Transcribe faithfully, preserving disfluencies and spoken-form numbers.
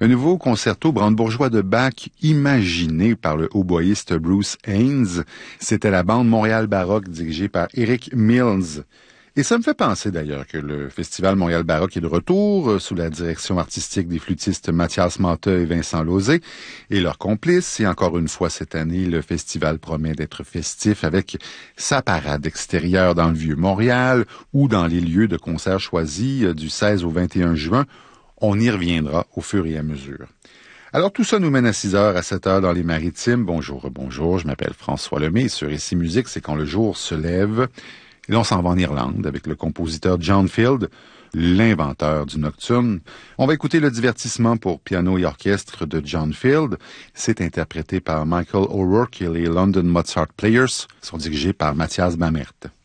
Un nouveau concerto brandebourgeois de Bach imaginé par le hautboyiste Bruce Haynes. C'était la bande Montréal Baroque dirigée par Eric Mills. Et ça me fait penser d'ailleurs que le Festival Montréal Baroque est de retour sous la direction artistique des flûtistes Mathias Mata et Vincent Lauzé et leurs complices. Et encore une fois cette année, le festival promet d'être festif avec sa parade extérieure dans le Vieux-Montréal ou dans les lieux de concert choisis du seize au vingt et un juin. On y reviendra au fur et à mesure. Alors tout ça nous mène à six heures, à sept heures dans les Maritimes. Bonjour, bonjour, je m'appelle François Lemay. Sur Ici Musique, c'est quand le jour se lève. Et là, on s'en va en Irlande avec le compositeur John Field, l'inventeur du nocturne. On va écouter le divertissement pour piano et orchestre de John Field. C'est interprété par Michael O'Rourke et les London Mozart Players. Ils sont dirigés par Mathias Bamert.